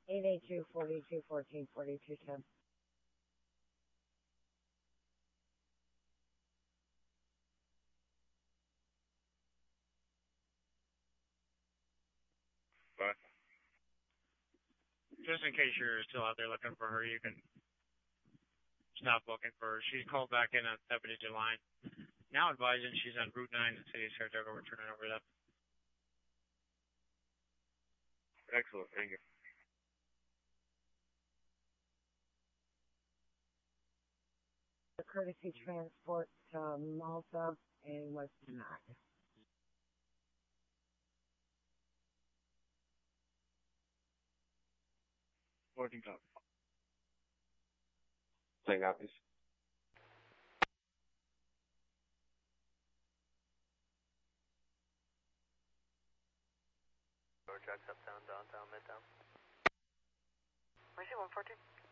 882-42-14-4210. Bye. Just in case you're still out there looking for her, you can stop looking for her. She's called back in on Deputy Line. Now advising she's on Route 9 in the city of Saratoga. We're turning over that. Excellent. Thank you. The courtesy transport to Malta and was denied. Working top. Same copies. Tracks uptown, downtown, midtown. Mercy 114.